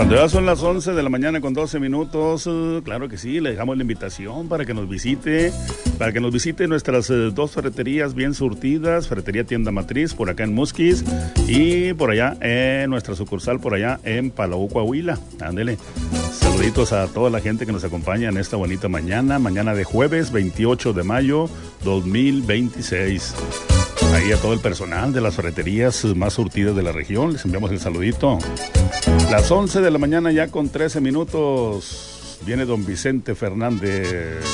Cuando ya son las 11 de la mañana con 12 minutos, claro que sí, le dejamos la invitación para que nos visite nuestras dos ferreterías bien surtidas, Ferretería Tienda Matriz, por acá en Musquis, y por allá en nuestra sucursal, por allá en Palau, Coahuila. Ándele. Saluditos a toda la gente que nos acompaña en esta bonita mañana de jueves 28 de mayo 2026. Ahí a todo el personal de las ferreterías más surtidas de la región, les enviamos el saludito. Las 11 de la mañana ya con 13 minutos, viene don Vicente Fernández.